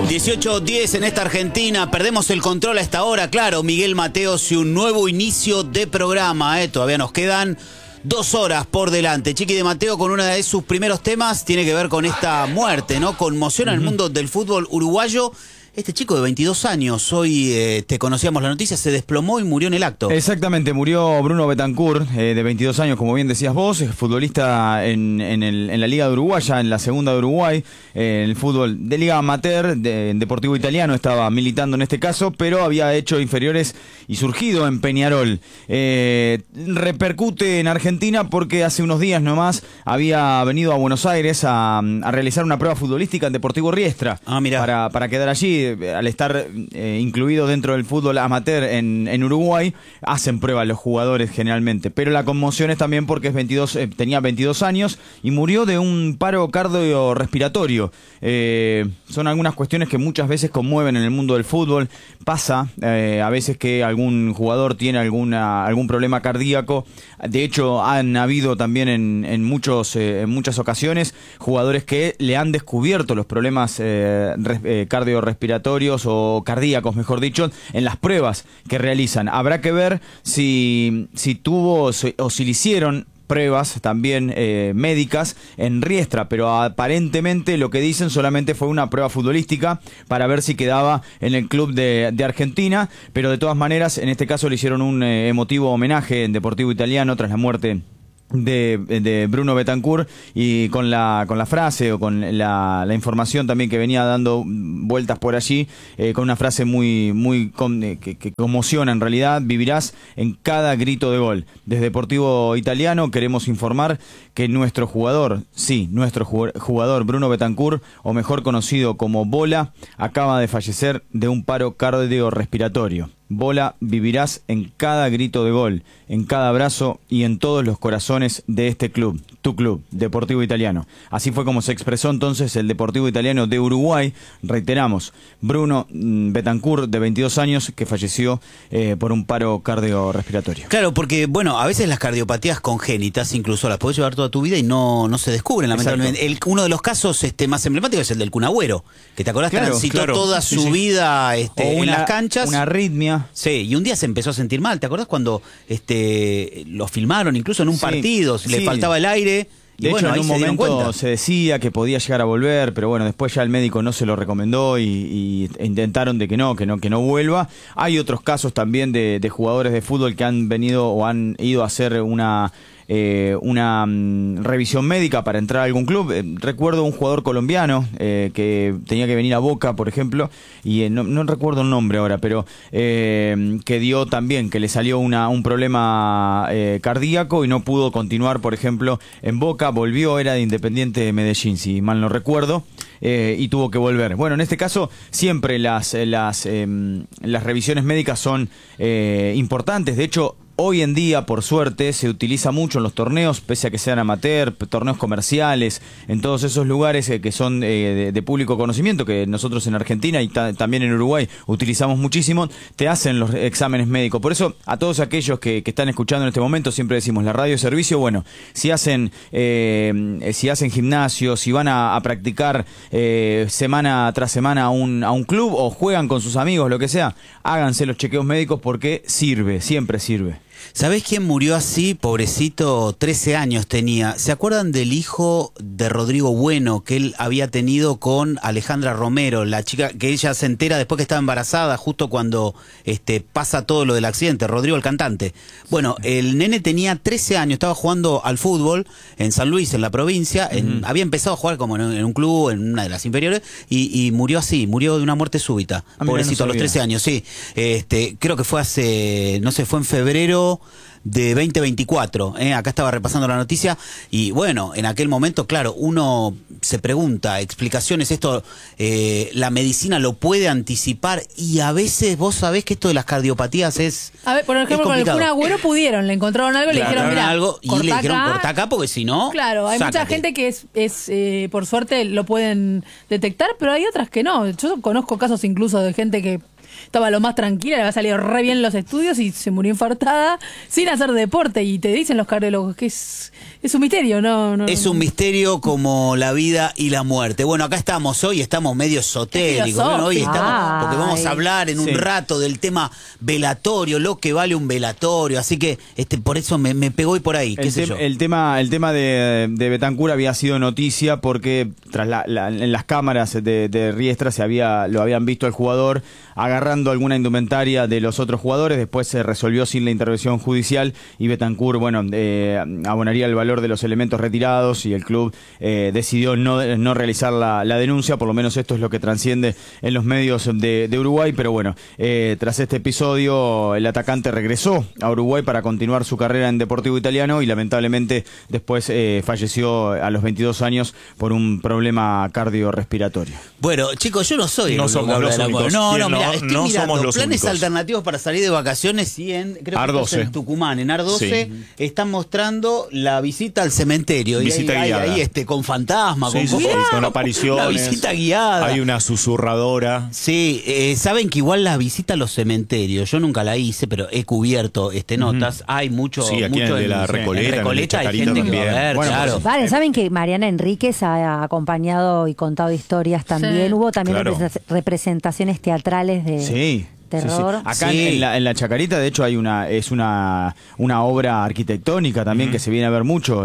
18:10 en esta Argentina, perdemos el control a esta hora, claro, Miguel Mateos y un nuevo inicio de programa, todavía nos quedan 2 horas por delante. Chiqui de Mateo con uno de sus primeros temas tiene que ver con esta muerte, ¿no? Conmoción en el mundo del fútbol uruguayo. Este chico de 22 años, hoy te conocíamos la noticia, se desplomó y murió en el acto. Exactamente, murió Bruno Betancur, de 22 años, como bien decías vos, es futbolista en la Liga de Uruguaya, en la segunda de Uruguay, en el fútbol de Liga Amateur, en Deportivo Italiano, estaba militando en este caso, pero había hecho inferiores y surgido en Peñarol. Repercute en Argentina porque hace unos días nomás había venido a Buenos Aires a realizar una prueba futbolística en Deportivo Riestra, para quedar allí. Al estar incluido dentro del fútbol amateur en Uruguay, hacen prueba los jugadores generalmente, pero la conmoción es también porque tenía 22 años y murió de un paro cardiorrespiratorio. Son algunas cuestiones que muchas veces conmueven en el mundo del fútbol. Pasa a veces que algún jugador tiene algún problema cardíaco. De hecho, han habido también en muchas ocasiones jugadores que le han descubierto los problemas cardiorrespiratorios o cardíacos, mejor dicho, en las pruebas que realizan. Habrá que ver si tuvo o si le hicieron pruebas también médicas en Riestra, pero aparentemente lo que dicen solamente fue una prueba futbolística para ver si quedaba en el club de Argentina, pero de todas maneras en este caso le hicieron un emotivo homenaje en Deportivo Italiano tras la muerte de Bruno Betancur, y con la frase o con la información también que venía dando vueltas por allí, con una frase que conmociona en realidad: vivirás en cada grito de gol. Desde Deportivo Italiano queremos informar que nuestro jugador Bruno Betancur, o mejor conocido como Bola, acaba de fallecer de un paro cardiorrespiratorio. Bola, vivirás en cada grito de gol, en cada abrazo y en todos los corazones de este club, tu club, Deportivo Italiano. Así fue como se expresó entonces el Deportivo Italiano de Uruguay. Reiteramos, Bruno Betancur, de 22 años, que falleció por un paro cardiorrespiratorio. Claro, porque bueno, a veces las cardiopatías congénitas incluso las podés llevar toda tu vida y no se descubren, lamentablemente. Uno de los casos más emblemáticos es el del Kun Agüero, que te acordás, transitó toda su vida en las canchas. Una arritmia. Sí, y un día se empezó a sentir mal. ¿Te acordás cuando lo filmaron incluso en un partido? Le faltaba el aire. De hecho, en un momento se decía que podía llegar a volver, pero bueno, después ya el médico no se lo recomendó y intentaron de que no vuelva. Hay otros casos también de jugadores de fútbol que han venido o han ido a hacer una revisión médica para entrar a algún club. Recuerdo un jugador colombiano que tenía que venir a Boca, por ejemplo, y no recuerdo el nombre ahora, pero que dio también, que le salió un problema cardíaco y no pudo continuar, por ejemplo, en Boca. Volvió, era de Independiente Medellín, si mal no recuerdo, y tuvo que volver. Bueno, en este caso siempre las revisiones médicas son importantes. De hecho, hoy en día, por suerte, se utiliza mucho en los torneos, pese a que sean amateur, torneos comerciales, en todos esos lugares que son de público conocimiento, que nosotros en Argentina y también en Uruguay utilizamos muchísimo, te hacen los exámenes médicos. Por eso, a todos aquellos que están escuchando en este momento, siempre decimos, la radio servicio, bueno, si hacen gimnasio, si van a practicar semana tras semana a un club, o juegan con sus amigos, lo que sea, háganse los chequeos médicos porque sirve, siempre sirve. ¿Sabés quién murió así? Pobrecito, 13 años tenía. ¿Se acuerdan del hijo de Rodrigo Bueno que él había tenido con Alejandra Romero, la chica que ella se entera después que estaba embarazada, justo cuando pasa todo lo del accidente? Rodrigo, el cantante. Bueno, el nene tenía 13 años, estaba jugando al fútbol en San Luis, en la provincia. Había empezado a jugar como en un club, en una de las inferiores, y murió así, murió de una muerte súbita. Pobrecito, a los 13 años, sí. Creo que fue fue en febrero de 2024, acá estaba repasando la noticia y bueno, en aquel momento, claro, uno se pregunta, explicaciones, esto la medicina lo puede anticipar y a veces vos sabés que esto de las cardiopatías es a ver, por ejemplo, con el Kun Agüero le encontraron algo, le dijeron, mira, y le dijeron corta acá porque si no, claro, hay mucha gente que es por suerte lo pueden detectar, pero hay otras que no. Yo conozco casos incluso de gente que estaba lo más tranquila, le había salido re bien los estudios y se murió infartada sin hacer deporte. Y te dicen los cardiólogos que es un misterio, ¿no? Es un misterio como la vida y la muerte. Bueno, acá estamos hoy, estamos medio esotéricos, ¿no? Hoy estamos, porque vamos a hablar en un rato del tema velatorio, lo que vale un velatorio, así que por eso me pegó y por ahí, El tema de Betancur había sido noticia porque tras en las cámaras de Riestra lo habían visto al jugador agarrando alguna indumentaria de los otros jugadores. Después se resolvió sin la intervención judicial y Betancur, abonaría el valor de los elementos retirados y el club decidió no realizar la denuncia. Por lo menos esto es lo que trasciende en los medios de Uruguay, pero bueno, tras este episodio el atacante regresó a Uruguay para continuar su carrera en Deportivo Italiano y lamentablemente después falleció a los 22 años por un problema cardiorrespiratorio. Bueno, chicos, yo no soy no somos los únicos. Mirá, estoy no mirando somos los planes únicos. alternativos para salir de vacaciones y creo que en Tucumán, en Ar12, están mostrando la visita al cementerio. Visita guiada. Ahí con fantasma, con apariciones. Una visita guiada. Hay una susurradora. Sí, saben que igual la visita a los cementerios, yo nunca la hice, pero he cubierto notas. Hay mucho. Sí, aquí mucho en la Recoleta, hay gente que va a ver, bueno, claro. Vale, saben que Mariana Enríquez ha acompañado y contado historias también. Sí. Hubo también representaciones teatrales de terror. Sí. Acá en la Chacarita, de hecho, hay una obra arquitectónica también que se viene a ver mucho,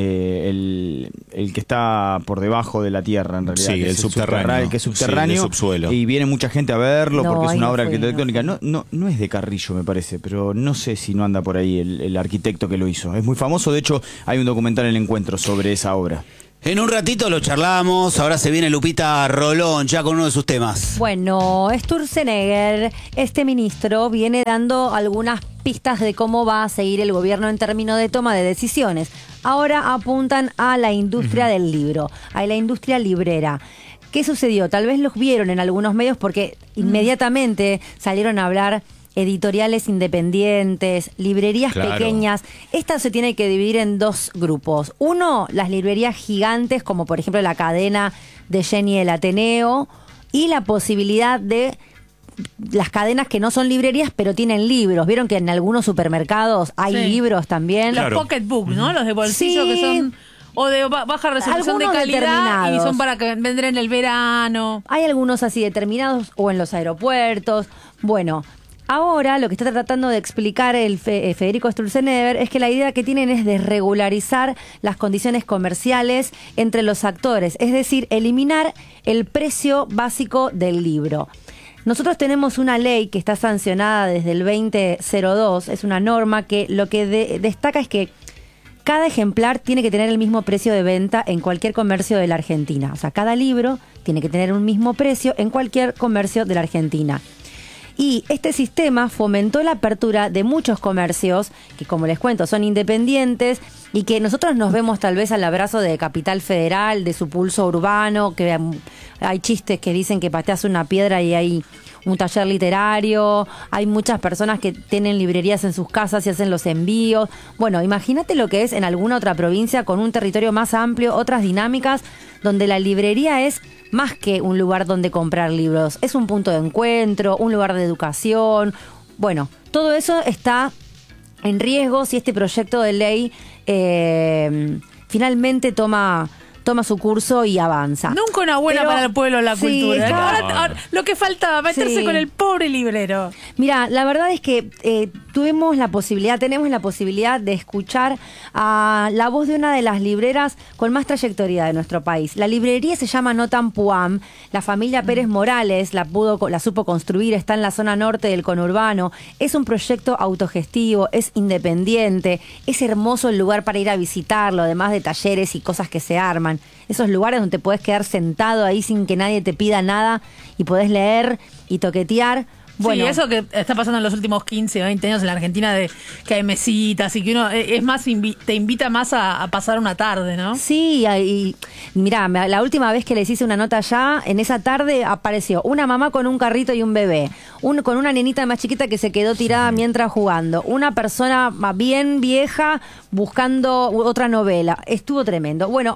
el que está por debajo de la tierra, en realidad. Sí, el subterráneo. Que es subterráneo. Sí, subsuelo. Y viene mucha gente a verlo porque es una obra no fui, arquitectónica. No es de Carrillo, me parece, pero no sé si no anda por ahí el arquitecto que lo hizo. Es muy famoso, de hecho, hay un documental en El Encuentro sobre esa obra. En un ratito lo charlamos, ahora se viene Lupita Rolón ya con uno de sus temas. Bueno, Sturzenegger, este ministro, viene dando algunas pistas de cómo va a seguir el gobierno en términos de toma de decisiones. Ahora apuntan a la industria del libro, a la industria librera. ¿Qué sucedió? Tal vez los vieron en algunos medios porque inmediatamente salieron a hablar editoriales independientes, librerías pequeñas. Esta se tiene que dividir en dos grupos. Uno, las librerías gigantes, como por ejemplo la cadena de Jenny el Ateneo, y la posibilidad de las cadenas que no son librerías, pero tienen libros. Vieron que en algunos supermercados hay libros también. Los pocketbooks, ¿no? Los de bolsillo que son o de baja resolución de calidad y son para que vender en el verano. Hay algunos así determinados o en los aeropuertos. Bueno, ahora lo que está tratando de explicar el Federico Sturzenegger es que la idea que tienen es de regularizar las condiciones comerciales entre los actores, es decir, eliminar el precio básico del libro. Nosotros tenemos una ley que está sancionada desde el 2002, es una norma que lo que destaca es que cada ejemplar tiene que tener el mismo precio de venta en cualquier comercio de la Argentina. O sea, cada libro tiene que tener un mismo precio en cualquier comercio de la Argentina. Y este sistema fomentó la apertura de muchos comercios que, como les cuento, son independientes y que nosotros nos vemos tal vez al abrazo de Capital Federal, de su pulso urbano, que hay chistes que dicen que pateas una piedra y hay un taller literario, hay muchas personas que tienen librerías en sus casas y hacen los envíos. Bueno, imagínate lo que es en alguna otra provincia con un territorio más amplio, otras dinámicas, donde la librería es más que un lugar donde comprar libros, es un punto de encuentro, un lugar de educación. Bueno, todo eso está en riesgo si este proyecto de ley finalmente toma su curso y avanza. Nunca una buena para el pueblo la cultura. Está... Ahora, lo que faltaba, meterse con el pobre librero. Mira, la verdad es que tenemos la posibilidad de escuchar a la voz de una de las libreras con más trayectoria de nuestro país. La librería se llama Notam Puam. La familia Pérez Morales la supo construir, está en la zona norte del conurbano. Es un proyecto autogestivo, es independiente, es hermoso el lugar para ir a visitarlo, además de talleres y cosas que se arman. Esos lugares donde te podés quedar sentado ahí sin que nadie te pida nada y podés leer y toquetear. Bueno, sí, eso que está pasando en los últimos 15, 20 años en la Argentina, de que hay mesitas y que uno es más te invita más a pasar una tarde, ¿no? Sí, y mirá, la última vez que les hice una nota allá, en esa tarde apareció una mamá con un carrito y un bebé, con una nenita más chiquita que se quedó tirada mientras jugando, una persona bien vieja buscando otra novela. Estuvo tremendo. Bueno,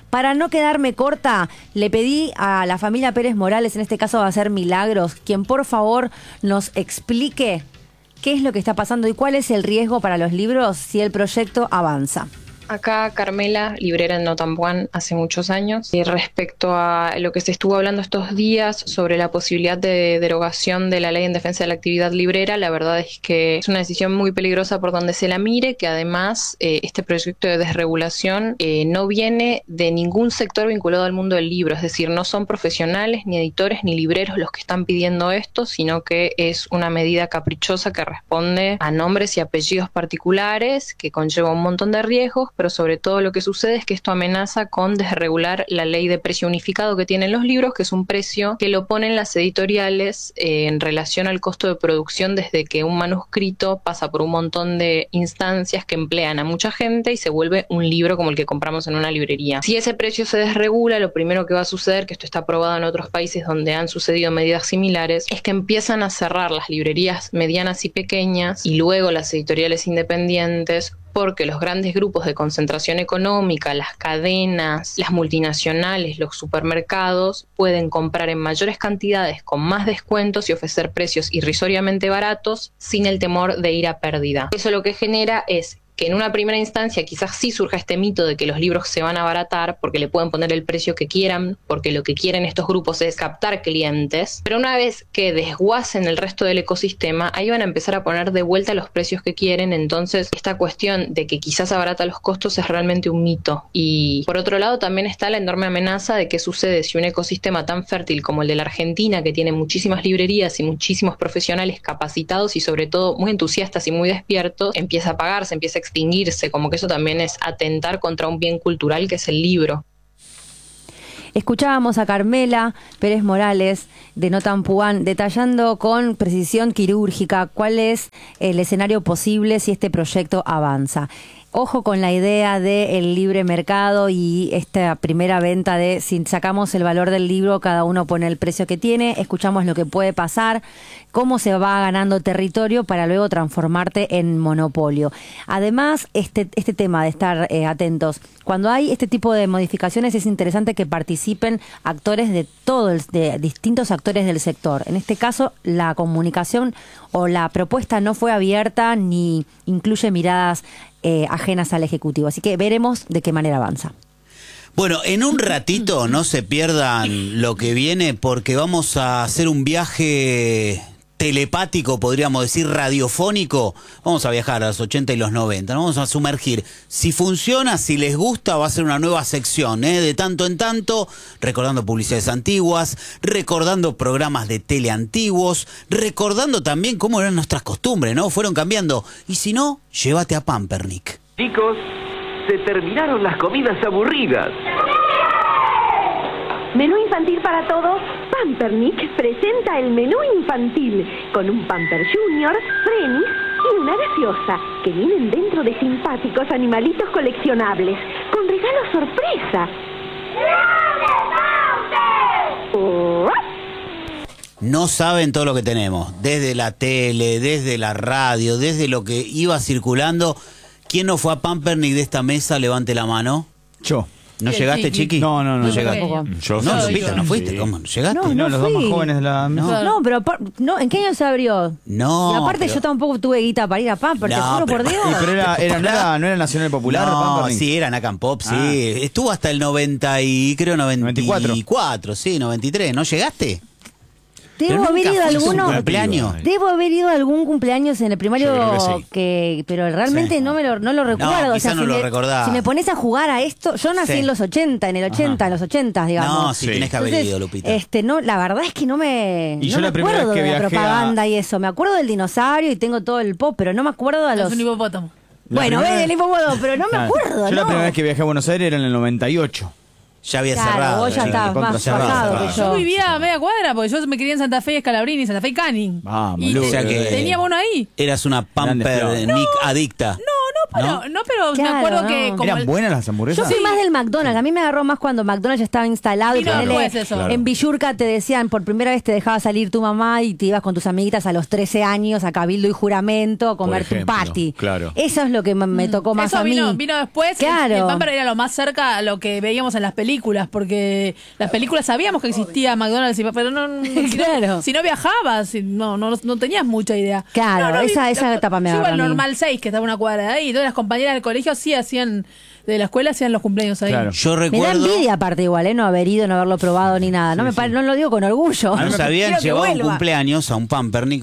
Para no quedarme corta, le pedí a la familia Pérez Morales, en este caso va a ser Milagros, quien por favor nos explique qué es lo que está pasando y cuál es el riesgo para los libros si el proyecto avanza. Acá Carmela, librera en Notambuán hace muchos años. Y respecto a lo que se estuvo hablando estos días sobre la posibilidad de derogación de la ley en defensa de la actividad librera, la verdad es que es una decisión muy peligrosa por donde se la mire, que además este proyecto de desregulación no viene de ningún sector vinculado al mundo del libro, es decir, no son profesionales, ni editores, ni libreros los que están pidiendo esto, sino que es una medida caprichosa que responde a nombres y apellidos particulares, que conlleva un montón de riesgos, pero sobre todo lo que sucede es que esto amenaza con desregular la ley de precio unificado que tienen los libros, que es un precio que lo ponen las editoriales en relación al costo de producción desde que un manuscrito pasa por un montón de instancias que emplean a mucha gente y se vuelve un libro como el que compramos en una librería. Si ese precio se desregula, lo primero que va a suceder, que esto está aprobado en otros países donde han sucedido medidas similares, es que empiezan a cerrar las librerías medianas y pequeñas y luego las editoriales independientes, porque los grandes grupos de concentración económica, las cadenas, las multinacionales, los supermercados, pueden comprar en mayores cantidades con más descuentos y ofrecer precios irrisoriamente baratos sin el temor de ir a pérdida. Eso lo que genera es que en una primera instancia quizás sí surja este mito de que los libros se van a abaratar porque le pueden poner el precio que quieran, porque lo que quieren estos grupos es captar clientes, pero una vez que desguacen el resto del ecosistema, ahí van a empezar a poner de vuelta los precios que quieren. Entonces esta cuestión de que quizás abarata los costos es realmente un mito. Y por otro lado también está la enorme amenaza de qué sucede si un ecosistema tan fértil como el de la Argentina, que tiene muchísimas librerías y muchísimos profesionales capacitados y sobre todo muy entusiastas y muy despiertos, empieza a apagarse, empieza a extinguirse, como que eso también es atentar contra un bien cultural que es el libro. Escuchábamos a Carmela Pérez Morales de Notambuán detallando con precisión quirúrgica cuál es el escenario posible si este proyecto avanza. Ojo con la idea del libre mercado y esta primera venta de si sacamos el valor del libro, cada uno pone el precio que tiene, escuchamos lo que puede pasar, cómo se va ganando territorio para luego transformarte en monopolio. Además, este tema de estar atentos, cuando hay este tipo de modificaciones es interesante que participen actores de distintos actores del sector. En este caso, la comunicación o la propuesta no fue abierta ni incluye miradas ajenas al Ejecutivo. Así que veremos de qué manera avanza. Bueno, en un ratito no se pierdan lo que viene porque vamos a hacer un viaje telepático, podríamos decir radiofónico. Vamos a viajar a los 80 y los 90, nos vamos a sumergir. Si funciona, si les gusta, va a ser una nueva sección, de tanto en tanto, recordando publicidades antiguas, recordando programas de tele antiguos, recordando también cómo eran nuestras costumbres, ¿no? Fueron cambiando. Y si no, llévate a Pampernick. Chicos, se terminaron las comidas aburridas. Menú infantil para todos. Pampernick presenta el menú infantil con un Pamper Junior, Frenis y una gaseosa que vienen dentro de simpáticos animalitos coleccionables con regalos sorpresa. ¡Oh! No saben todo lo que tenemos, desde la tele, desde la radio, desde lo que iba circulando. ¿Quién no fue a Pampernick de esta mesa? Levante la mano. Yo. ¿No llegaste, Chiqui? No llegaste. Yo No, sí, Lupita, yo ¿no fuiste? sí. ¿Cómo? ¿No llegaste? No, los dos más jóvenes de la mesa. No, pero ¿en qué año se abrió? No. Y aparte pero... yo tampoco tuve guita para ir a Pamper, te juro por Dios. Pero no era Nacional Popular. No, Pampernick. sí, era Nacan Pop, sí. Estuvo hasta el 94, sí, 93. ¿No llegaste? Debo haber ido a alguno. Cumpleaños. Debo haber ido a algún cumpleaños en el primario pero realmente Sí. no lo recuerdo. quizá no lo recordás. Si me pones a jugar a esto, yo nací Sí. en los 80, en el 80, Ajá. en los 80, digamos. No, sí, tenés que haber Entonces, ido, Lupita. no, la verdad es que no me Y yo la primera acuerdo vez que de la viajé propaganda y eso. Me acuerdo del dinosaurio y tengo todo el pop, pero no me acuerdo de los... Es un hipopótamo. Bueno, el hipopótamo, pero no me Claro. acuerdo, Yo ¿no? la primera vez que viajé a Buenos Aires era en el 98. Ya había Claro, cerrado. vos ya Chiqui. estabas más Cerrado. pasado que Yo yo. vivía a media cuadra porque yo me crié en Santa Fe y Scalabrini, Santa Fe y Canning. Vamos, y Lu. O sea que- teníamos uno ahí. Eras una Pampernick adicta. No, No, pero Claro, me acuerdo no. que como ¿Eran buenas las Yo hamburguesas? soy más del McDonald's. A mí me agarró más cuando McDonald's ya estaba instalado y Vino ponele, después eso. Claro. en Villurca te decían por primera vez te dejaba salir tu mamá y te ibas con tus amiguitas a los 13 años a cabildo y juramento a comer tu ejemplo, patty. claro. Eso es lo que me tocó más eso a mí. vino después. Claro. El Pamper era lo más cerca a lo que veíamos en las películas, porque las películas sabíamos que existía McDonald's, pero Claro. si no viajabas, no tenías mucha idea. Claro, esa etapa me Yo iba agarró al a mí. Normal 6, que estaba una cuadra de ahí, y todas las compañeras del colegio sí hacían, de la escuela hacían los cumpleaños ahí. Claro. Yo Me da recuerdo... envidia aparte igual, no haber ido, no haberlo probado ni nada. No lo digo con orgullo. Nos habían Quiero que llevado un vuelva. cumpleaños a un Pampernick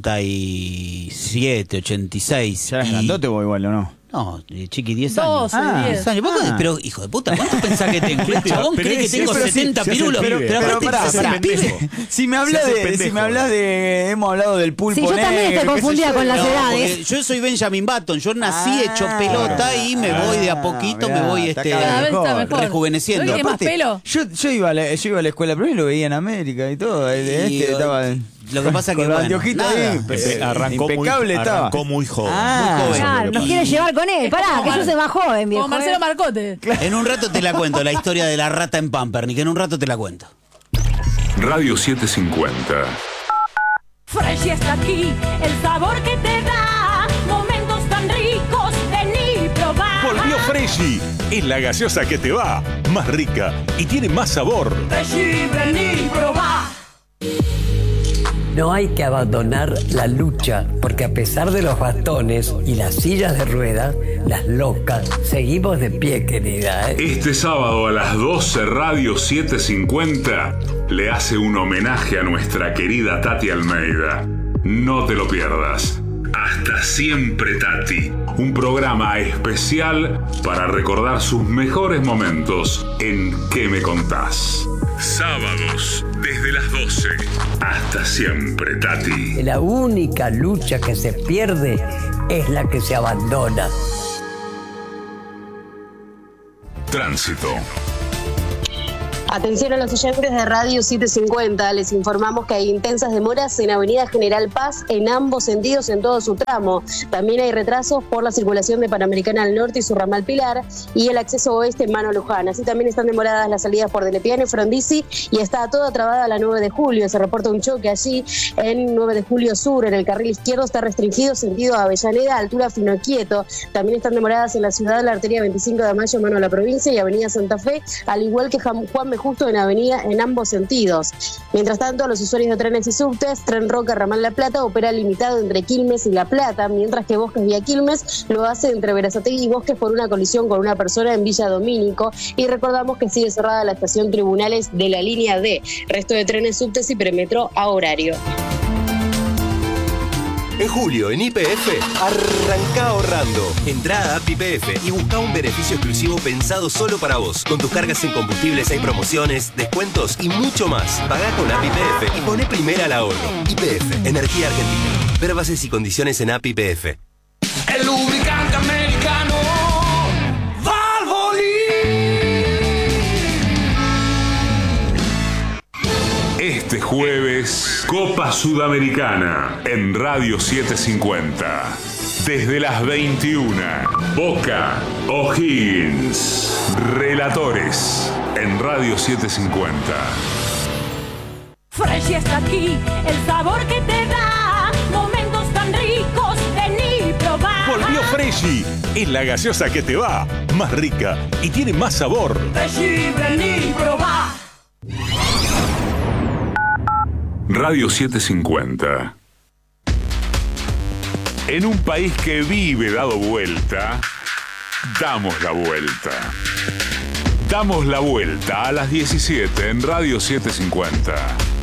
87, 86. ¿Ya eras y- grandote vos igual o no? No, chiqui, 10 años. 12, 10. 10 años. ¿Vos Ah. Pero, hijo de puta, ¿cuánto pensás que tengo? El chabón Pero cree que ese- tengo pero 60 se hace pirulos. pibe. Pero aparte pará, se hace pará. pibe. Si me hablas Se hace de, pendejo. si me hablas de, hemos hablado del pulpo Sí, yo también negro, estoy qué sé confundida yo. con las No, edades. porque yo soy Benjamin Button, yo nací hecho pelota y me voy de a poquito, mirá, me voy está cada Cada vez está mejor. rejuveneciendo. ¿No tiene más Aparte, pelo? Yo iba a la escuela, pero lo veía en América y todo. Y, Estaba lo que pasa que, con los bueno, anteojitos nada. ahí, Arrancó impecable estaba. muy joven. Ah, muy joven. Claro, nos quiere llevar con él. Pará, como que yo soy más joven, viejo. Como Marcelo Marcote. En un rato te la cuento, la historia de la rata en Pampernick, en un rato te la cuento. Radio 750. Fresh está aquí, el sabor que te da momentos tan ricos, vení y probá. Volvió Freshy. Es la gaseosa que te va. Más rica y tiene más sabor. Freshy, vení y probá. No hay que abandonar la lucha, porque a pesar de los bastones y las sillas de ruedas, las locas, seguimos de pie, querida. Este sábado a las 12, Radio 750 le hace un homenaje a nuestra querida Tati Almeida. No te lo pierdas. Hasta siempre, Tati. Un programa especial para recordar sus mejores momentos en ¿Qué me contás? Sábados, desde las 12. Hasta siempre, Tati. La única lucha que se pierde es la que se abandona. Tránsito. Atención a los oyentes de Radio 750, les informamos que hay intensas demoras en Avenida General Paz en ambos sentidos en todo su tramo. También hay retrasos por la circulación de Panamericana al norte y su ramal Pilar y el acceso oeste en Mano Luján. Así también están demoradas las salidas por Delepiane y Frondizi y está toda trabada la 9 de julio. Se reporta un choque allí en 9 de julio sur, en el carril izquierdo está restringido sentido a Avellaneda, altura Finoquieto. También están demoradas en la ciudad la arteria 25 de mayo, Mano a la provincia y Avenida Santa Fe, al igual que Juan B. Justo en avenida en ambos sentidos. Mientras tanto, los usuarios de trenes y subtes, Tren Roca, Ramal La Plata, opera limitado entre Quilmes y La Plata, mientras que Bosques vía Quilmes lo hace entre Berazategui y Bosques por una colisión con una persona en Villa Domínico. Y recordamos que sigue cerrada la estación Tribunales de la línea D. Resto de trenes, subtes y premetro a horario. En julio, en YPF, arranca ahorrando. Entrá a App YPF y busca un beneficio exclusivo pensado solo para vos. Con tus cargas en combustibles hay promociones, descuentos y mucho más. Pagá con App YPF y poné primera al ahorro. YPF, Energía Argentina. Ver bases y condiciones en App YPF. El lubricante americano Valvoline. Este jueves, Copa Sudamericana en Radio 750. Desde las 21, Boca O'Higgins. Relatores en Radio 750. Fresh está aquí, el sabor que te da momentos tan ricos, vení y probá. Volvió Freshy. Es la gaseosa que te va. Más rica y tiene más sabor. Freshy, vení y probá. Radio 750. En un país que vive dado vuelta, damos la vuelta. Damos la vuelta a las 17 en Radio 750.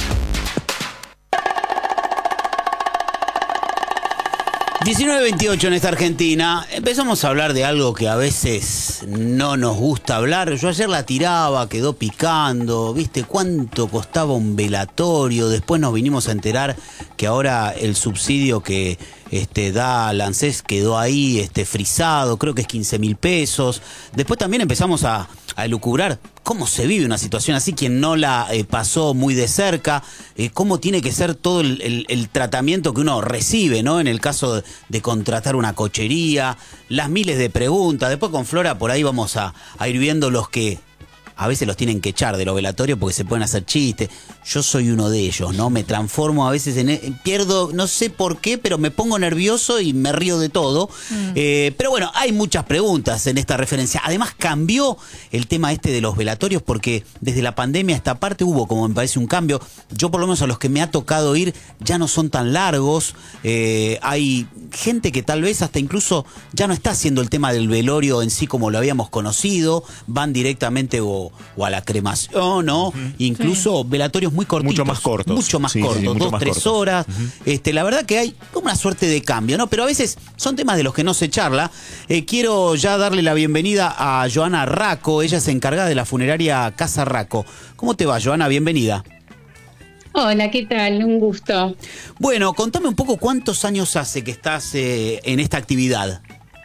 ...19:28 en esta Argentina... empezamos a hablar de algo que a veces no nos gusta hablar. Yo ayer la tiraba, quedó picando... ¿Viste cuánto costaba un velatorio? Después nos vinimos a enterar que ahora el subsidio que da la ANSES quedó ahí frisado... creo que es 15.000 pesos... Después también empezamos a elucubrar cómo se vive una situación así, quien no la pasó muy de cerca, cómo tiene que ser todo el tratamiento que uno recibe, ¿no? En el caso de contratar una cochería, las miles de preguntas. Después con Flora por ahí vamos a ir viendo los que a veces los tienen que echar de los velatorios porque se pueden hacer chistes. Yo soy uno de ellos, ¿no? Me transformo a veces pierdo, no sé por qué, pero me pongo nervioso y me río de todo. Pero bueno, hay muchas preguntas en esta referencia. Además cambió el tema de los velatorios porque desde la pandemia a esta parte hubo, como me parece, un cambio. Yo por lo menos a los que me ha tocado ir ya no son tan largos. Hay gente que tal vez hasta incluso ya no está haciendo el tema del velorio en sí como lo habíamos conocido. Van directamente o a la cremación, ¿no? Incluso velatorios muy cortitos. Mucho más cortos. Mucho más cortos, 2-3 horas. La verdad que hay como una suerte de cambio, ¿no? Pero a veces son temas de los que no se charla. Quiero ya darle la bienvenida a Joana Racco. Ella es encargada de la funeraria Casa Racco. ¿Cómo te va, Joana? Bienvenida. Hola, ¿qué tal? Un gusto. Bueno, contame un poco cuántos años hace que estás en esta actividad.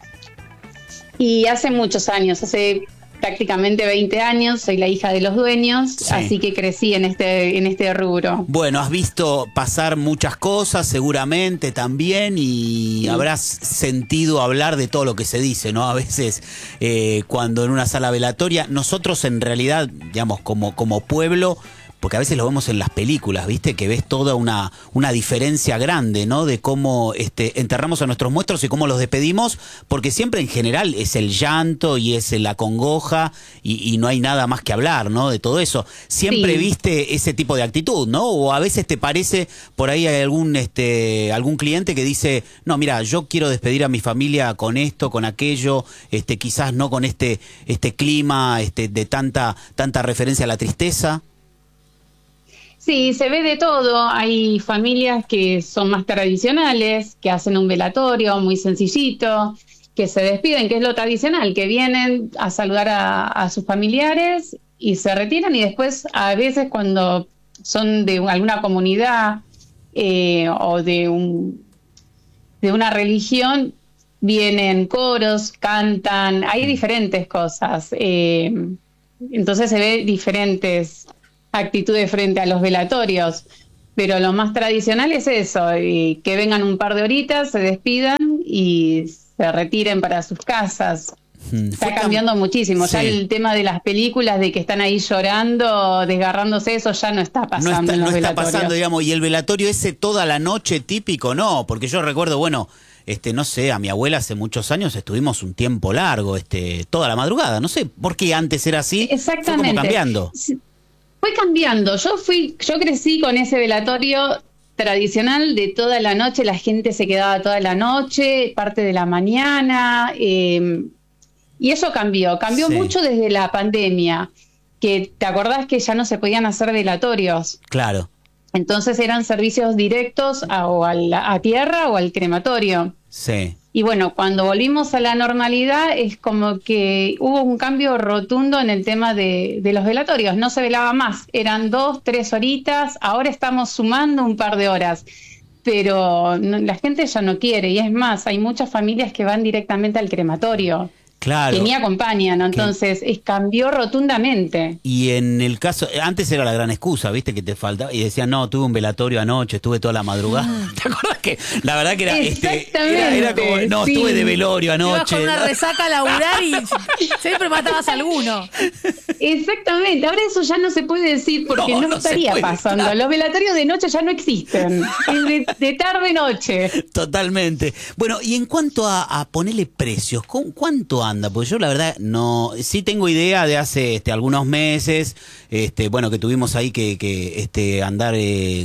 Y hace muchos años, hace prácticamente 20 años, soy la hija de los dueños, sí. Así que crecí en este rubro. Bueno, has visto pasar muchas cosas seguramente también y habrás sentido hablar de todo lo que se dice, ¿no? A veces cuando en una sala velatoria, nosotros en realidad, digamos, como pueblo, porque a veces lo vemos en las películas, ¿viste? Que ves toda una diferencia grande, ¿no? De cómo enterramos a nuestros muertos y cómo los despedimos, porque siempre en general es el llanto y es la congoja y no hay nada más que hablar, ¿no? De todo eso. Siempre viste ese tipo de actitud, ¿no? O a veces te parece, por ahí hay algún cliente que dice, no, mira, yo quiero despedir a mi familia con esto, con aquello, quizás no con este clima de tanta referencia a la tristeza. Sí, se ve de todo. Hay familias que son más tradicionales, que hacen un velatorio muy sencillito, que se despiden, que es lo tradicional, que vienen a saludar a sus familiares y se retiran, y después a veces cuando son de alguna comunidad o de una religión, vienen coros, cantan, hay diferentes cosas. Entonces se ve diferentes actitudes frente a los velatorios, pero lo más tradicional es eso, que vengan un par de horitas, se despidan y se retiren para sus casas. Está cambiando muchísimo. Ya el tema de las películas de que están ahí llorando, desgarrándose, eso ya no está pasando en los velatorios. No está pasando, digamos, y el velatorio ese toda la noche típico, no, porque yo recuerdo, bueno, no sé, a mi abuela hace muchos años estuvimos un tiempo largo, toda la madrugada, no sé por qué antes era así. Exactamente. Fue como cambiando. Fue cambiando. Yo crecí con ese velatorio tradicional de toda la noche, la gente se quedaba toda la noche, parte de la mañana, y eso cambió mucho desde la pandemia, que te acordás que ya no se podían hacer velatorios. Claro. Entonces eran servicios directos a tierra o al crematorio. Sí. Y bueno, cuando volvimos a la normalidad es como que hubo un cambio rotundo en el tema de los velatorios. No se velaba más, eran 2-3 horitas, ahora estamos sumando un par de horas. Pero la gente ya no quiere, y es más, hay muchas familias que van directamente al crematorio. Claro. Que ni acompañan, ¿no? Entonces cambió rotundamente. Y en el caso, antes era la gran excusa, ¿viste? Que te faltaba, y decían, no, tuve un velatorio anoche, estuve toda la madrugada. ¿Te acuerdas que la verdad que era como, no, sí, estuve de velorio anoche? Ibas con una resaca a laburar y siempre matabas a alguno. Exactamente, ahora eso ya no se puede decir porque no estaría pasando. Claro. Los velatorios de noche ya no existen, es de tarde-noche. Totalmente. Bueno, y en cuanto a ponerle precios, ¿cuánto anda? Porque yo la verdad no, sí tengo idea de hace algunos meses, bueno, que tuvimos ahí que andar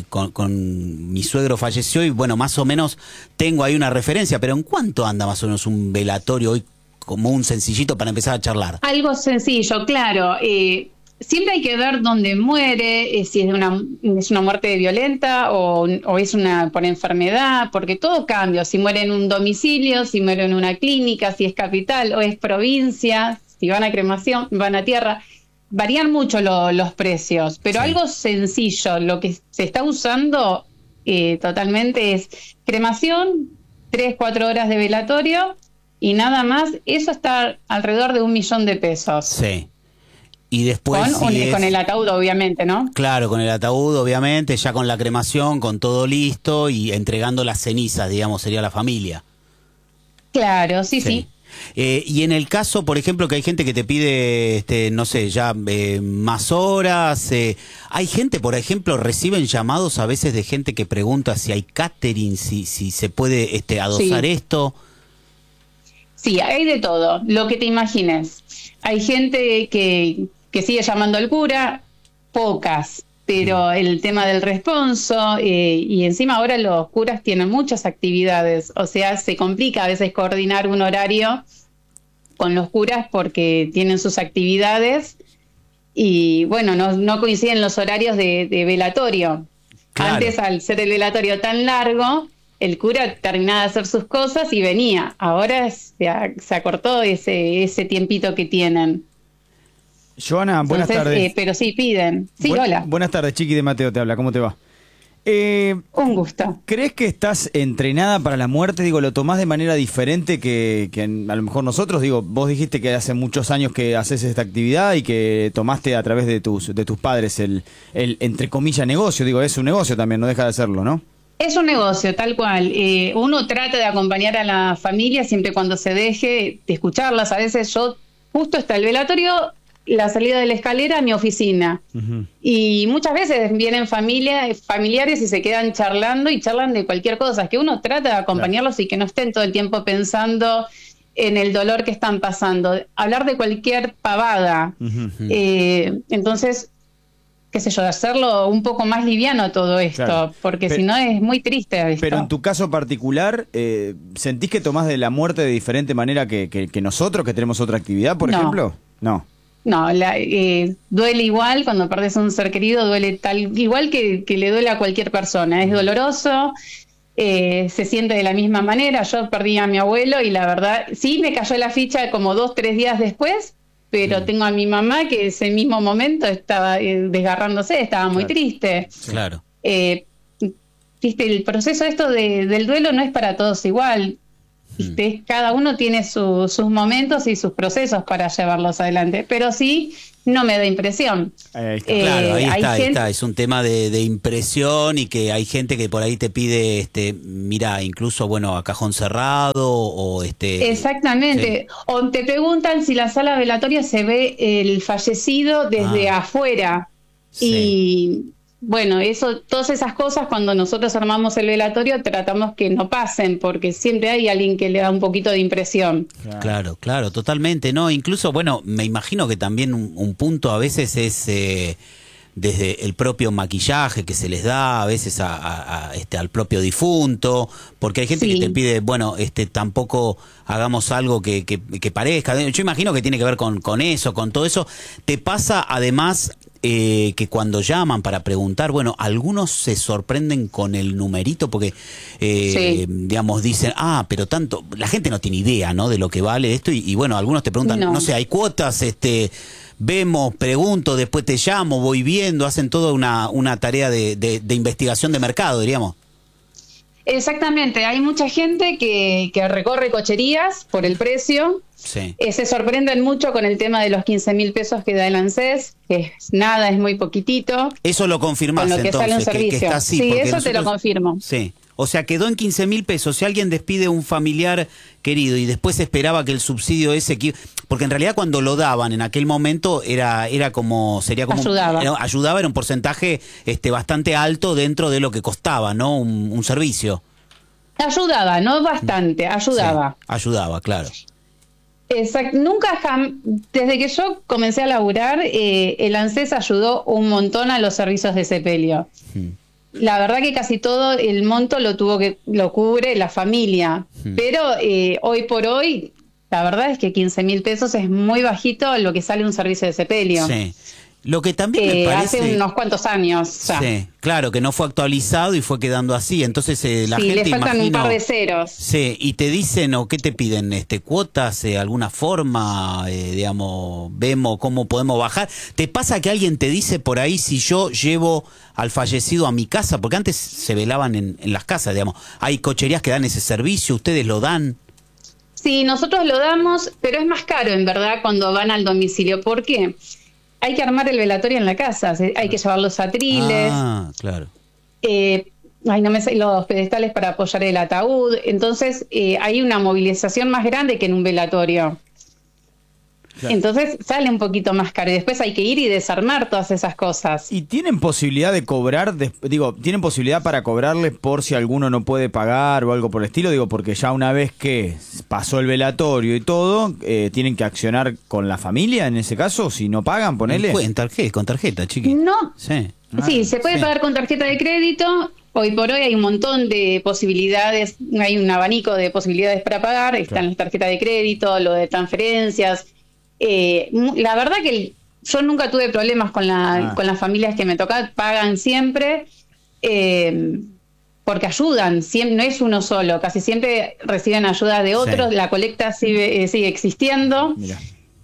con mi suegro falleció y bueno, más o menos tengo ahí una referencia, pero ¿en cuánto anda más o menos un velatorio hoy como un sencillito para empezar a charlar? Algo sencillo, claro. Siempre hay que ver dónde muere, si es una muerte violenta o es por enfermedad, porque todo cambia. Si muere en un domicilio, si muere en una clínica, si es capital o es provincia, si van a cremación, van a tierra. Varían mucho los precios, pero algo sencillo, lo que se está usando totalmente es cremación, 3-4 horas de velatorio y nada más. Eso está alrededor de $1.000.000 de pesos. Sí. Y después con el ataúd, obviamente, ¿no? Claro, con el ataúd, obviamente, ya con la cremación, con todo listo y entregando las cenizas, digamos, sería la familia. Claro, sí. Y en el caso, por ejemplo, que hay gente que te pide, no sé, ya más horas. Hay gente, por ejemplo, reciben llamados a veces de gente que pregunta si hay catering, si se puede adosar esto. Sí, hay de todo, lo que te imagines. Hay gente que sigue llamando al cura, pocas, pero el tema del responso y encima ahora los curas tienen muchas actividades, o sea, se complica a veces coordinar un horario con los curas porque tienen sus actividades y bueno, no coinciden los horarios de velatorio. Claro. Antes, al ser el velatorio tan largo, el cura terminaba de hacer sus cosas y venía. Ahora se acortó ese tiempito que tienen. Joana, buenas tardes. Pero sí, piden. Sí, hola. Buenas tardes, Chiqui de Mateo te habla. ¿Cómo te va? Un gusto. ¿Crees que estás entrenada para la muerte? Digo, ¿lo tomás de manera diferente que a lo mejor nosotros? Digo, vos dijiste que hace muchos años que haces esta actividad y que tomaste a través de tus padres el entre comillas, negocio. Digo, es un negocio también, no deja de serlo, ¿no? Es un negocio, tal cual. Uno trata de acompañar a la familia siempre cuando se deje de escucharlas. A veces yo, justo está el velatorio, la salida de la escalera a mi oficina. Y muchas veces vienen familiares y se quedan charlando y charlan de cualquier cosa. Es que uno trata de acompañarlos y que no estén todo el tiempo pensando en el dolor que están pasando. Hablar de cualquier pavada. Entonces, qué sé yo, de hacerlo un poco más liviano todo esto, porque si no es muy triste esto. Pero en tu caso particular, ¿sentís que tomás de la muerte de diferente manera que nosotros, que tenemos otra actividad, por ejemplo? No, duele igual cuando perdés a un ser querido, duele igual que le duele a cualquier persona. Es doloroso, se siente de la misma manera. Yo perdí a mi abuelo y la verdad, sí me cayó la ficha como 2-3 días después, pero tengo a mi mamá que ese mismo momento estaba desgarrándose, estaba muy triste. Claro. Viste, el proceso del duelo no es para todos igual. ¿Viste? Cada uno tiene sus momentos y sus procesos para llevarlos adelante, pero sí no me da impresión. Ahí está. Claro, ahí está. Es un tema de impresión y que hay gente que por ahí te pide, mira, incluso, bueno, a cajón cerrado o Exactamente. Sí. O te preguntan si la sala velatoria se ve el fallecido desde afuera. Sí. Y bueno, todas esas cosas cuando nosotros armamos el velatorio tratamos que no pasen, porque siempre hay alguien que le da un poquito de impresión. Claro, totalmente, ¿no? Incluso, bueno, me imagino que también un punto a veces es desde el propio maquillaje que se les da a veces al propio difunto, porque hay gente que te pide, bueno, tampoco hagamos algo que parezca. Yo imagino que tiene que ver con eso, con todo eso. ¿Te pasa además que cuando llaman para preguntar, bueno, algunos se sorprenden con el numerito porque, digamos, dicen, pero tanto, la gente no tiene idea, ¿no?, de lo que vale esto y bueno, algunos te preguntan, no sé, hay cuotas, vemos, pregunto, después te llamo, voy viendo, hacen toda una tarea de investigación de mercado, diríamos. Exactamente, hay mucha gente que recorre cocherías por el precio. Sí. Se sorprenden mucho con el tema de los 15.000 pesos que da el ANSES, que es nada, es muy poquitito. Eso lo confirmás con lo que entonces, sale un servicio. Que está así, sí, eso te lo confirmo. Sí. O sea, quedó en 15.000 pesos. Si alguien despide un familiar querido y después esperaba que el subsidio ese... Porque en realidad cuando lo daban en aquel momento sería como... Ayudaba, era un porcentaje bastante alto dentro de lo que costaba, ¿no? Un servicio. Ayudaba, no bastante, ayudaba. Sí, ayudaba, claro. Exacto. Desde que yo comencé a laburar, el ANSES ayudó un montón a los servicios de sepelio. La verdad que casi todo el monto lo cubre la familia, pero hoy por hoy la verdad es que 15.000 pesos es muy bajito lo que sale un servicio de sepelio. Sí. Lo que también me parece... Hace unos cuantos años. Sí, claro, que no fue actualizado y fue quedando así. Entonces la gente, le faltan un par de ceros. Sí, y te dicen, o ¿qué te piden? ¿Cuotas? ¿Alguna forma? Digamos, vemos cómo podemos bajar. ¿Te pasa que alguien te dice por ahí si yo llevo al fallecido a mi casa? Porque antes se velaban en las casas, digamos. Hay cocherías que dan ese servicio, ¿ustedes lo dan? Sí, nosotros lo damos, pero es más caro, en verdad, cuando van al domicilio. ¿Por qué? hay que armar el velatorio en la casa, hay que llevar los atriles. Ah, claro. No me sé, los pedestales para apoyar el ataúd. Entonces hay una movilización más grande que en un velatorio. Claro. Entonces sale un poquito más caro y después hay que ir y desarmar todas esas cosas. ¿Y tienen posibilidad de cobrar? ¿Tienen posibilidad para cobrarles por si alguno no puede pagar o algo por el estilo? Digo, porque ya una vez que pasó el velatorio y todo, ¿tienen que accionar con la familia en ese caso? Si no pagan, ponele. Con tarjeta, chiqui. No. Sí, se puede pagar con tarjeta de crédito. Hoy por hoy hay un montón de posibilidades, hay un abanico de posibilidades para pagar. Están las tarjetas de crédito, lo de transferencias. La verdad que yo nunca tuve problemas con las familias que me tocan, pagan siempre, porque ayudan, no es uno solo, casi siempre reciben ayuda de otros, la colecta sigue existiendo. Mirá.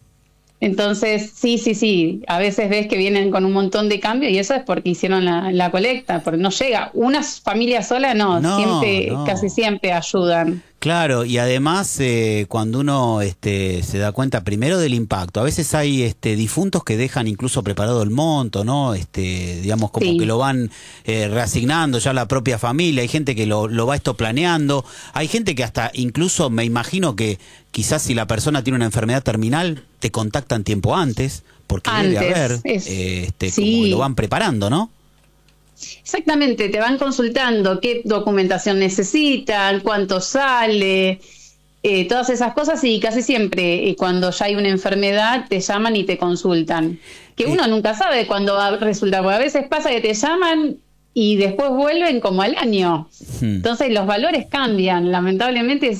Entonces, sí, a veces ves que vienen con un montón de cambio y eso es porque hicieron la colecta, porque no llega. Una familia sola casi siempre ayudan. Claro, y además cuando uno se da cuenta primero del impacto, a veces hay difuntos que dejan incluso preparado el monto, ¿no? Digamos como que lo van reasignando ya la propia familia, hay gente que lo va planeando, hay gente que hasta incluso me imagino que quizás si la persona tiene una enfermedad terminal te contactan tiempo antes, porque debe haber, como lo van preparando, ¿no? Exactamente, te van consultando qué documentación necesitan, cuánto sale, todas esas cosas y casi siempre cuando ya hay una enfermedad te llaman y te consultan. Que uno nunca sabe cuándo va a resultar, porque a veces pasa que te llaman y después vuelven como al año. Entonces los valores cambian, lamentablemente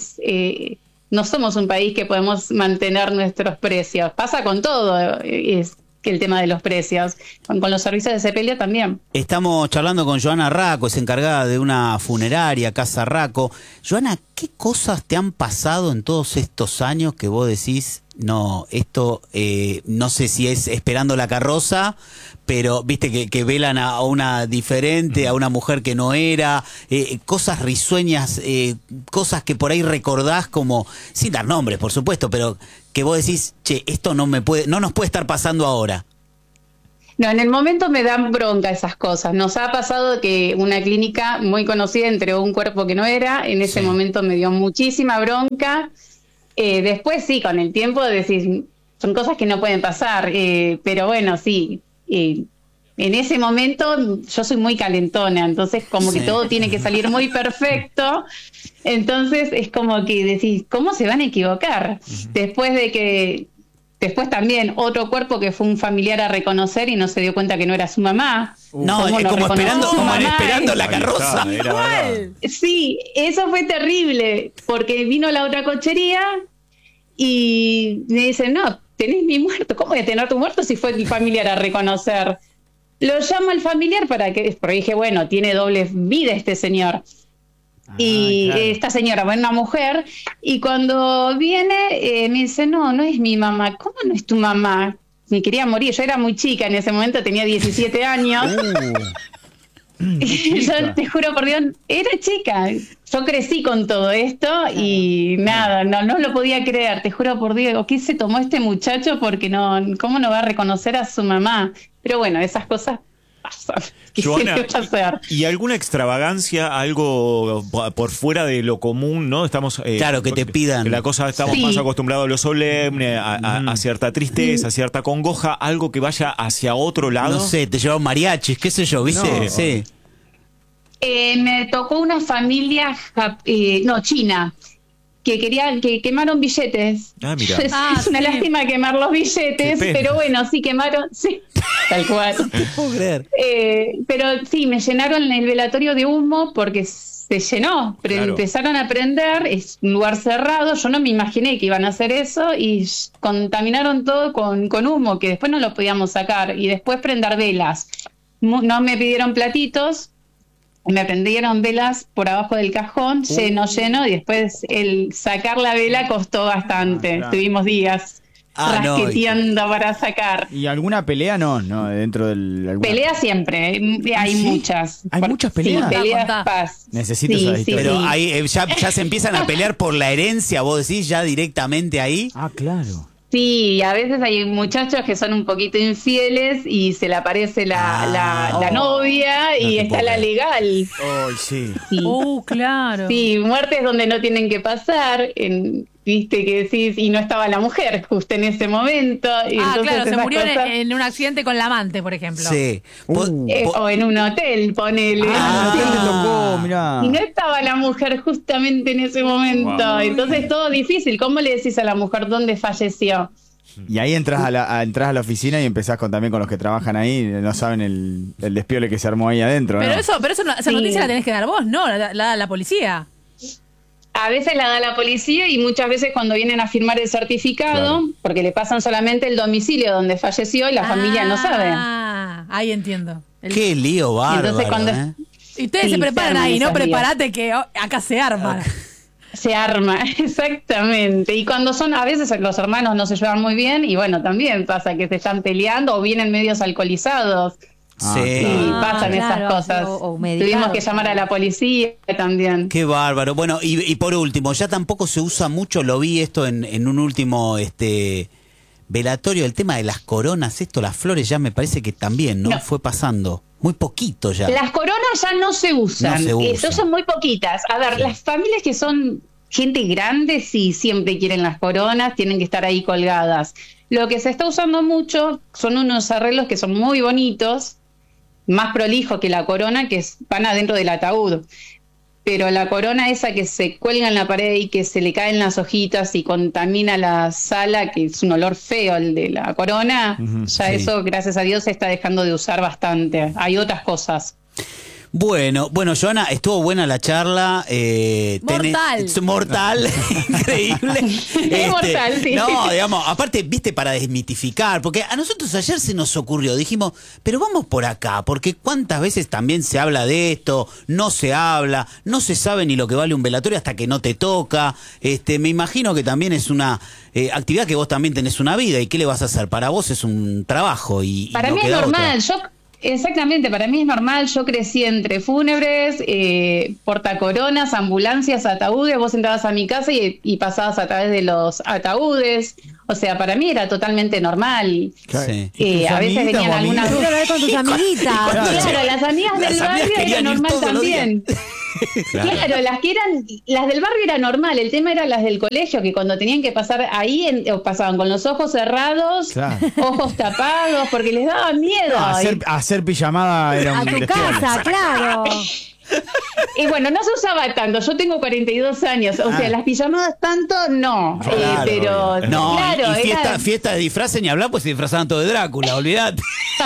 no somos un país que podemos mantener nuestros precios, pasa con todo, que el tema de los precios, con los servicios de sepelio también. Estamos charlando con Joana Racco, es encargada de una funeraria, Casa Racco. Joana, ¿qué cosas te han pasado en todos estos años que vos decís, no, esto no sé si es esperando la carroza, pero viste que velan a una diferente, a una mujer que no era, cosas risueñas, cosas que por ahí recordás como, sin dar nombres por supuesto, pero que vos decís, che, esto no nos puede estar pasando ahora? No, en el momento me dan bronca esas cosas. Nos ha pasado que una clínica muy conocida entregó un cuerpo que no era, en ese momento me dio muchísima bronca. Después sí, con el tiempo decís, son cosas que no pueden pasar, pero bueno, sí. En ese momento yo soy muy calentona, entonces como que todo tiene que salir muy perfecto, entonces es como que decís, ¿cómo se van a equivocar? Después también otro cuerpo que fue un familiar a reconocer y no se dio cuenta que no era su mamá. No, es como esperando la carroza. Sí, eso fue terrible, porque vino la otra cochería y me dicen, no, tenés mi muerto, ¿cómo voy a tener tu muerto si fue el familiar a reconocer? Lo llamo al familiar porque dije, bueno, tiene doble vida este señor. Esta señora, bueno, una mujer, y cuando viene me dice, no es mi mamá. ¿Cómo no es tu mamá? Me quería morir, yo era muy chica en ese momento, tenía 17 años. Yo te juro por Dios, era chica. Yo crecí con todo esto y nada, no lo podía creer, te juro por Dios, ¿qué se tomó este muchacho? Porque ¿cómo no va a reconocer a su mamá? Pero bueno, esas cosas pasan. Joana, ¿y alguna extravagancia, algo por fuera de lo común, no? Estamos claro, que te pidan. Estamos más acostumbrados a lo solemne, a cierta tristeza, a cierta congoja, algo que vaya hacia otro lado. No sé, te llevan mariachis, qué sé yo, ¿viste? No. Sí. Me tocó una familia china que quemaron billetes. Mira. Es una lástima quemar los billetes, pero bueno, sí quemaron, sí, tal cual. No te puedo creer. Pero sí, me llenaron el velatorio de humo porque se llenó, pero empezaron a prender, es un lugar cerrado, yo no me imaginé que iban a hacer eso y contaminaron todo con humo, que después no lo podíamos sacar, y después prender velas. No me pidieron platitos, me prendieron velas por abajo del cajón, lleno, y después el sacar la vela costó bastante. Claro. Tuvimos días rasqueteando para sacar. ¿Y alguna pelea? No, dentro del... Pelea siempre, hay muchas. ¿Hay muchas peleas? Sí, peleas, paz. Necesito esa historia. Pero ahí ya se empiezan a pelear por la herencia, vos decís, ya directamente ahí. Claro. Sí, a veces hay muchachos que son un poquito infieles y se le aparece la novia y está la legal. Sí. Claro. Sí, muertes donde no tienen que pasar, viste que decís, y no estaba la mujer justo en ese momento. Y claro, se murió en un accidente con la amante, por ejemplo. Sí. O en un hotel, ponele. Tocó, mirá. Y no estaba la mujer justamente en ese momento. Wow. Entonces todo difícil. ¿Cómo le decís a la mujer dónde falleció? Y ahí entras a la oficina y empezás también con los que trabajan ahí, no saben el despiole que se armó ahí adentro. Pero ¿no? esa noticia la tenés que dar vos, ¿no? La da la policía. A veces la da la policía y muchas veces cuando vienen a firmar el certificado, porque le pasan solamente el domicilio donde falleció y la familia no sabe. Ahí entiendo. Qué lío bárbaro. Entonces cuando y ustedes se preparan ahí, ¿no? Prepárate que acá se arma. Se arma, exactamente. Y cuando a veces los hermanos no se llevan muy bien y bueno, también pasa que se están peleando o vienen medios alcoholizados. Sí. Y pasan esas cosas. Tuvimos que llamar a la policía también. Qué bárbaro. Bueno, y por último, ya tampoco se usa mucho, lo vi esto en un último velatorio, el tema de las coronas, las flores ya me parece que también, ¿no? Fue pasando. Muy poquito ya. Las coronas ya no se usan. Son muy poquitas. A ver, las familias que son gente grande sí siempre quieren las coronas, tienen que estar ahí colgadas. Lo que se está usando mucho son unos arreglos que son muy bonitos, más prolijos que la corona, que van adentro del ataúd. Pero la corona esa que se cuelga en la pared y que se le caen las hojitas y contamina la sala, que es un olor feo el de la corona, eso, gracias a Dios, se está dejando de usar bastante. Hay otras cosas. Bueno, Joana, estuvo buena la charla. Mortal, increíble. Mortal, sí. No, digamos, aparte, viste, para desmitificar, porque a nosotros ayer se nos ocurrió, dijimos, pero vamos por acá, porque cuántas veces también se habla de esto, no se habla, no se sabe ni lo que vale un velatorio hasta que no te toca. Me imagino que también es una actividad que vos también tenés una vida, y ¿qué le vas a hacer? Para vos es un trabajo. Para mí es normal, exactamente, para mí es normal. Yo crecí entre fúnebres, portacoronas, ambulancias, ataúdes. Vos entrabas a mi casa y pasabas a través de los ataúdes. O sea, para mí era totalmente normal. Sí. A veces venían algunas... con tus amiguitas. Claro, las amigas del barrio era normal también. Claro, las del barrio era normal. El tema era las del colegio, que cuando tenían que pasar ahí, pasaban con los ojos cerrados, ojos tapados, porque les daba miedo. Hacer pijamada era un a tu casa, claro. Y bueno, no se usaba tanto. Yo tengo 42 años, o sea, las pijamadas tanto no. Pero no, claro, y fiesta de disfraces ni hablar, pues se disfrazaban todo de Drácula, olvídate.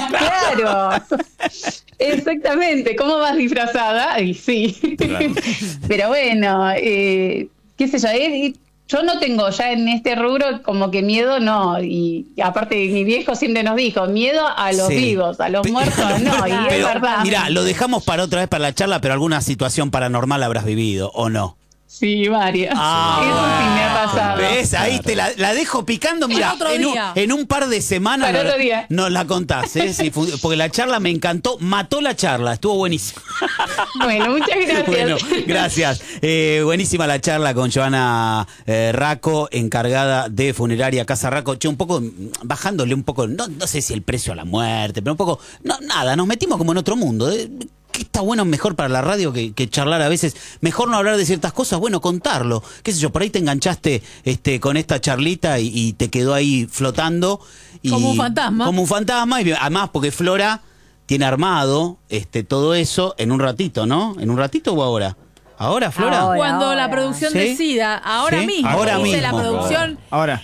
Claro, exactamente. ¿Cómo vas disfrazada? Ay, sí. Claro. Pero bueno, qué sé yo, yo no tengo ya en este rubro como que miedo, no. Y aparte mi viejo siempre nos dijo, miedo a los vivos, a los muertos no. Y es verdad. Mirá, lo dejamos para otra vez para la charla, pero alguna situación paranormal habrás vivido, ¿o no? Sí, varias. Eso sí me ha pasado. ¿Ves? Ahí te la dejo picando, mira, en un par de semanas nos la contás, ¿eh? Sí, porque la charla me encantó, mató la charla, estuvo buenísima. Bueno, muchas gracias. Bueno, gracias. Buenísima la charla con Joana Racco, encargada de funeraria Casa Racco. Che, un poco, bajándole un poco, no sé si el precio a la muerte, pero un poco, nada, nos metimos como en otro mundo, ¿Qué está bueno mejor para la radio que charlar a veces? Mejor no hablar de ciertas cosas, bueno, contarlo. Qué sé yo, por ahí te enganchaste con esta charlita y te quedó ahí flotando. Como un fantasma. Como un fantasma, y además porque Flora tiene armado todo eso en un ratito, ¿no? ¿En un ratito o ahora? ¿Ahora, Flora? Cuando la producción decida, ahora mismo. Ahora mismo. La producción. Ahora.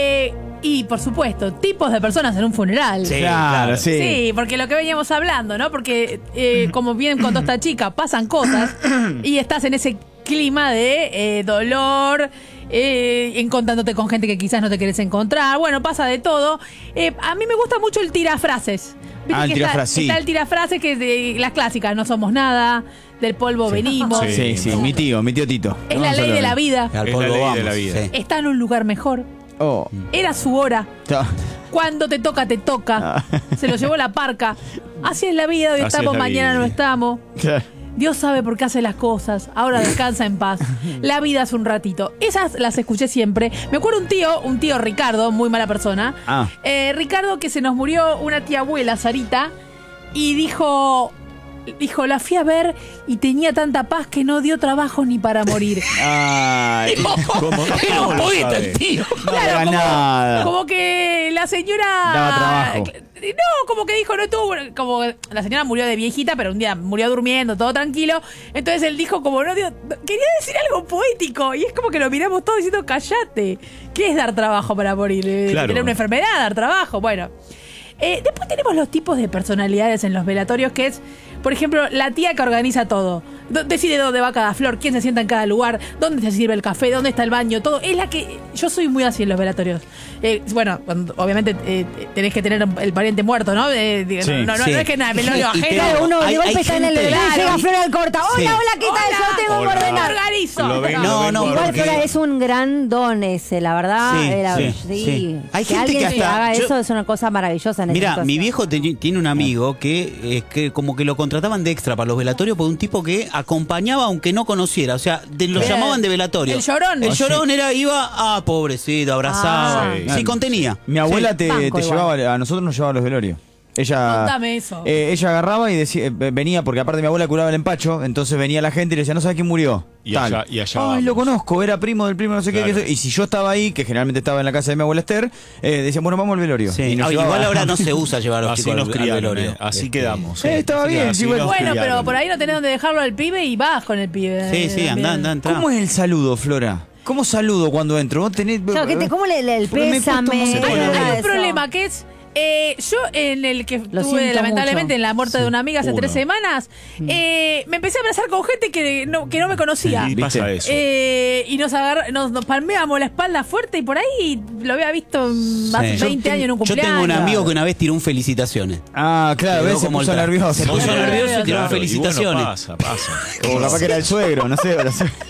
Y, por supuesto, tipos de personas en un funeral. Sí, claro, sí. Sí, porque lo que veníamos hablando, ¿no? Porque, como bien contó esta chica, pasan cosas y estás en ese clima de dolor, encontrándote con gente que quizás no te querés encontrar. Bueno, pasa de todo. A mí me gusta mucho el tirafrases. Está el tirafrase que es de las clásicas, no somos nada, del polvo venimos. Sí, mi tío Tito. Es la ley de la vida. Al polvo vamos. De la vida. Sí. Está en un lugar mejor. Era su hora. Cuando te toca, te toca. Se lo llevó la parca. Así es la vida, hoy estamos, mañana no estamos. Dios sabe por qué hace las cosas, ahora descansa en paz, la vida es un ratito. Esas las escuché siempre. Me acuerdo un tío Ricardo, muy mala persona. Ricardo, que se nos murió una tía abuela, Sarita, y dijo, la fui a ver y tenía tanta paz que no dio trabajo ni para morir. Ay, ¿Cómo? Era un poeta el tío. Claro, como que la señora... Daba trabajo. No, como que dijo, no estuvo... Como la señora murió de viejita, pero un día murió durmiendo, todo tranquilo. Entonces él dijo como, no dio... Quería decir algo poético. Y es como que lo miramos todos diciendo, cállate. ¿Qué es dar trabajo para morir? Claro. Tener una enfermedad, dar trabajo. Bueno. Después tenemos los tipos de personalidades en los velatorios, que es, por ejemplo, la tía que organiza todo. Decide dónde va cada flor, quién se sienta en cada lugar, dónde se sirve el café, dónde está el baño, todo. Es la que... Yo soy muy así en los velatorios. Bueno, obviamente tenés que tener el pariente muerto, ¿no? No es que nada, velorio ajeno. Uno de golpe está en el velorio y llega Flor Alcorta. Hola, ¿qué tal? Yo tengo que ordenar. Organizo. Igual Flora es un gran don ese, la verdad. Sí. Hay que gente alguien que hasta... haga eso es una cosa maravillosa. Mira, mi viejo tiene un amigo que como que lo contrataban de extra para los velatorios por un tipo que acompañaba aunque no conociera. O sea, lo llamaban de velatorio. El llorón. El llorón iba, pobrecito, abrazaba. Sí, contenía. Mi abuela te llevaba, a nosotros nos llevaba a los velorios. Contame eso. Ella agarraba y decía, venía, porque aparte mi abuela curaba el empacho, entonces venía la gente y le decía, no sabes quién murió. Y allá ay, lo conozco, era primo del primo, no sé claro. qué. Y si yo estaba ahí, que generalmente estaba en la casa de mi abuela Esther, decían, bueno, vamos al velorio. Sí. Igual ahora no se usa llevar a los chicos al velorio. Así quedamos. Estaba bien. Bueno, pero por ahí no tenés donde dejarlo al pibe y vas con el pibe. Sí, anda. ¿Cómo es el saludo, Flora? ¿Cómo saludo cuando entro? ¿Vos tenés... ¿Cómo el pésame? Hay un problema que es... yo en el que tuve lamentablemente mucho. En la muerte de una amiga hace 3 semanas, me empecé a abrazar con gente que no me conocía. Sí, pasa eso. Y nos palmeamos la espalda fuerte y por ahí lo había visto hace 20 años en un cumpleaños. Yo tengo un amigo que una vez tiró un felicitaciones. Claro, se puso nervioso. Se puso nervioso y tiró un felicitaciones. Bueno, pasa. O capaz que era el suegro, no sé.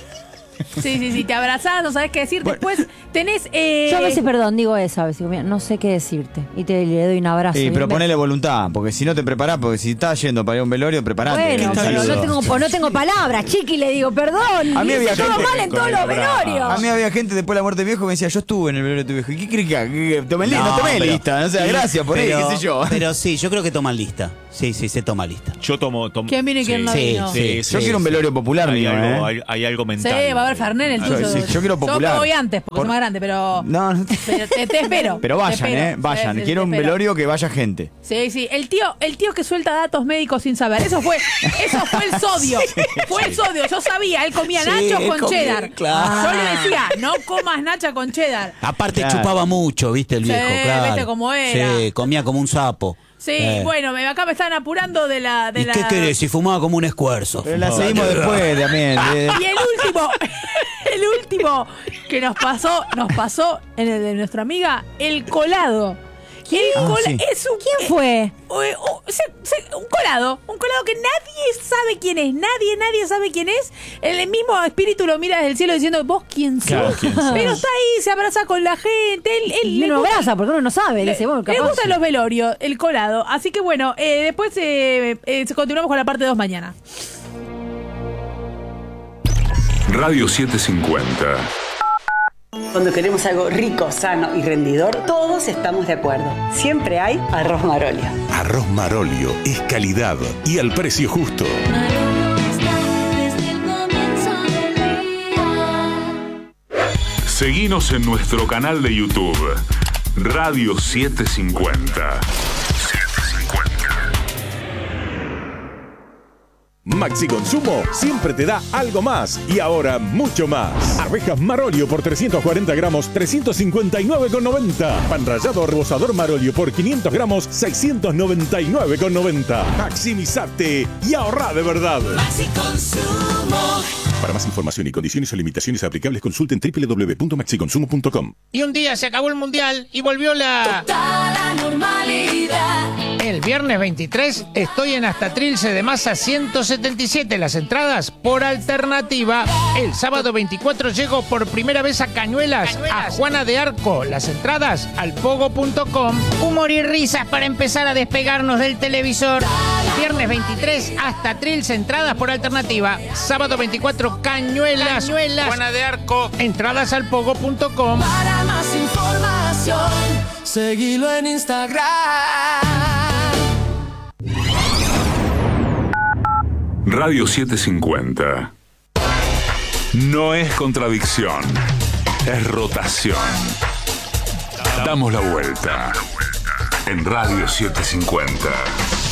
Sí, te abrazás, no sabes qué decir. Después tenés... Yo a veces, digo eso, a veces no sé qué decirte. Y le doy un abrazo. Sí, pero ponele voluntad, porque si no te preparás, porque si estás yendo para ir a un velorio, preparate. Bueno, pero no tengo palabras, chiqui, le digo, perdón. A mí había gente mal en todos los velorios. A mí había gente después de la muerte de mi viejo que me decía, yo estuve en el velorio de tu viejo. ¿Y qué crees que tomé lista? No sé, gracias por ahí, qué sé yo. Pero sí, yo creo que toman lista. Sí, se toma lista. Yo tomo. ¿Quién viene y quién no vino? Yo quiero un velorio popular, hay algo mental. Sí, va a haber Fernet en el tuyo. Yo quiero popular. Yo voy antes, porque soy más grande, pero... No. Pero te espero. Pero vayan, vayan. Quiero un velorio que vaya gente. Sí. El tío que suelta datos médicos sin saber. Eso fue el sodio. Fue el sodio. Yo sabía, él comía nachos con cheddar. Claro. Yo le decía, no comas nacha con cheddar. Aparte chupaba mucho, ¿viste? El viejo, claro. ¿Viste cómo era? Sí, comía como un sapo. Sí, bueno, acá me están apurando de la... ¿Y qué querés? Si fumaba como un escuerzo. Pero la seguimos después también. Y el último que nos pasó en el de nuestra amiga, el colado. Es ¿Quién fue? Un colado que nadie sabe quién es, nadie sabe quién es. El mismo espíritu lo mira desde el cielo diciendo, ¿vos quién sos? Claro, ¿quién sos? Pero está ahí, se abraza con la gente. Él no abraza porque uno no sabe. Le gustan los velorios, el colado. Así que bueno, después continuamos con la parte 2 mañana. Radio 750. Cuando queremos algo rico, sano y rendidor, todos estamos de acuerdo. Siempre hay arroz Marolio. Arroz Marolio es calidad y al precio justo. Seguinos en nuestro canal de YouTube, Radio 750. Maxi Consumo siempre te da algo más y ahora mucho más. Arvejas Marolio por 340 gramos, 359,90. Pan rallado rebozador Marolio por 500 gramos, 699,90. Maximizate y ahorra de verdad. Maxi Consumo. Para más información y condiciones o limitaciones aplicables, consulten www.maxiconsumo.com. Y un día se acabó el mundial y volvió la... Total normalidad. El viernes 23 estoy en Hasta Trilce de Masa 177, las entradas por alternativa. El sábado 24 llego por primera vez a Cañuelas, a Juana de Arco, las entradas al pogo.com. Humor y risas para empezar a despegarnos del televisor. Viernes 23, hasta Trills, entradas por alternativa. Sábado 24, Cañuelas. Juana de Arco, entradas al pogo.com. Para más información, seguilo en Instagram. Radio 750. No es contradicción, es rotación. Damos la vuelta en Radio 750.